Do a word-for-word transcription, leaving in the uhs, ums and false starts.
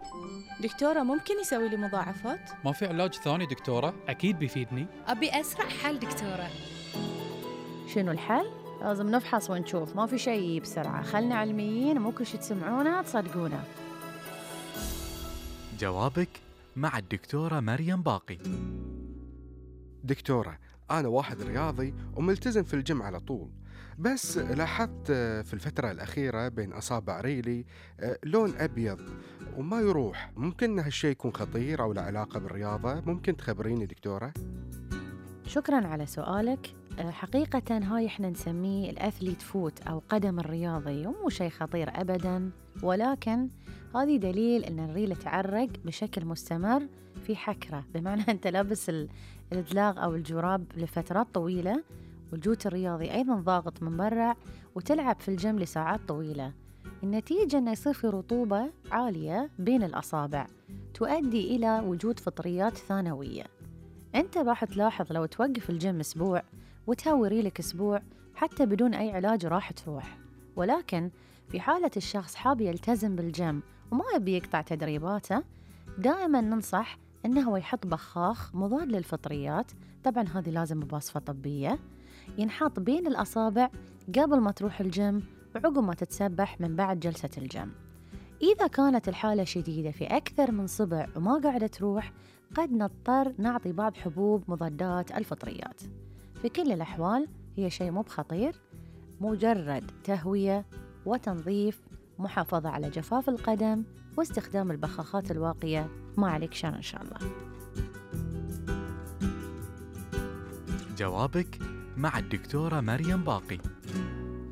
دكتورة ممكن يسوي لي مضاعفات؟ ما في علاج ثاني دكتورة؟ أكيد بيفيدني. أبي أسرع حل دكتورة. شنو الحل؟ لازم نفحص ونشوف، ما في شيء بسرعة، خلنا علميين، مو كل شي تسمعونه تصدقونه. جوابك مع الدكتورة مريم باقي. دكتورة، أنا واحد رياضي وملتزم في الجيم على طول، بس لاحظت في الفترة الأخيرة بين أصابع ريلي لون أبيض وما يروح. ممكن هالشي يكون خطير أو له علاقة بالرياضة؟ ممكن تخبريني دكتورة؟ شكراً على سؤالك. حقيقة هاي إحنا نسميه الأثليت فوت أو قدم الرياضي، ومو شيء خطير أبداً، ولكن هذه دليل أن الريل تعرق بشكل مستمر في حكرة، بمعنى أنت لابس الدلاغ أو الجراب لفترات طويلة، والجوت الرياضي أيضاً ضاغط من برا، وتلعب في الجيم لساعات طويلة. النتيجة أنه يصير في رطوبة عالية بين الأصابع تؤدي إلى وجود فطريات ثانوية. أنت راح تلاحظ لو توقف الجيم أسبوع وتهوي ريلك أسبوع حتى بدون أي علاج راح تروح. ولكن في حالة الشخص حاب يلتزم بالجيم وما يبي يقطع تدريباته، دائما ننصح أنه هو يحط بخاخ مضاد للفطريات، طبعا هذه لازم بوصفة طبية، ينحط بين الأصابع قبل ما تروح الجيم وعقب ما تتسبح من بعد جلسة الجيم. إذا كانت الحالة شديدة في أكثر من صبع وما قاعدة تروح، قد نضطر نعطي بعض حبوب مضادات الفطريات. في كل الأحوال هي شيء مو بخطير، مجرد تهوية وتنظيف، محافظة على جفاف القدم واستخدام البخاخات الواقية. ما عليك شر إن شاء الله. جوابك مع الدكتورة مريم باقي.